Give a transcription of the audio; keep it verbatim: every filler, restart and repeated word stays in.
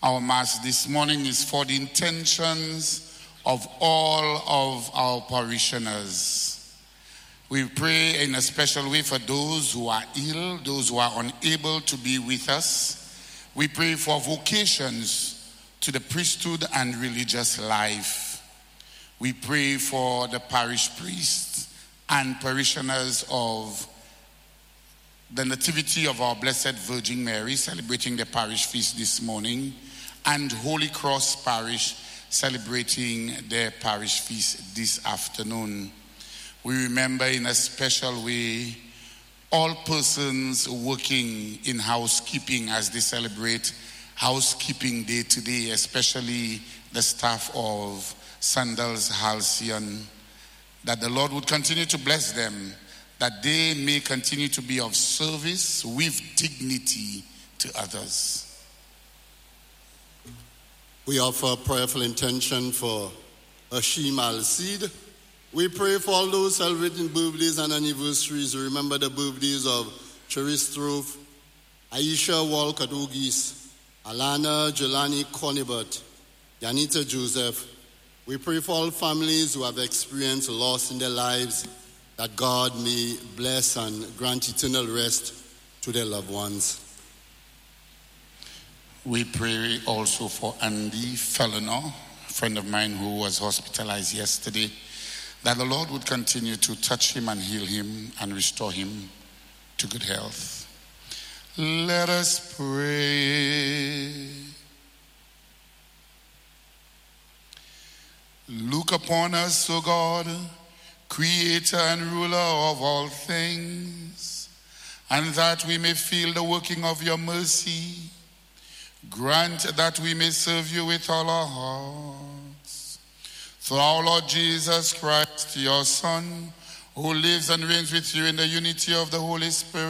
Our Mass this morning is for the intentions of all of our parishioners. We pray in a special way for those who are ill, those who are unable to be with us. We pray for vocations to the priesthood and religious life. We pray for the parish priests and parishioners of the Nativity of our Blessed Virgin Mary, celebrating the parish feast this morning, and Holy Cross Parish, celebrating their parish feast this afternoon. We remember in a special way all persons working in housekeeping as they celebrate Housekeeping Day today, especially the staff of Sandals Halcyon, that the Lord would continue to bless them, that they may continue to be of service with dignity to others. We offer a prayerful intention for Ashim Al-Sid. We pray for all those celebrating birthdays and anniversaries. Remember the birthdays of Cherise Trove, Aisha Walcott Ugis, Alana Jelani Conibert, Yanita Joseph. We pray for all families who have experienced loss in their lives, that God may bless and grant eternal rest to their loved ones. We pray also for Andy Fellenor, a friend of mine who was hospitalized yesterday, that the Lord would continue to touch him and heal him and restore him to good health. Let us pray. Look upon us, O God, Creator and ruler of all things, and that we may feel the working of your mercy. Grant that we may serve you with all our hearts. Through our Lord Jesus Christ, your Son, who lives and reigns with you in the unity of the Holy Spirit,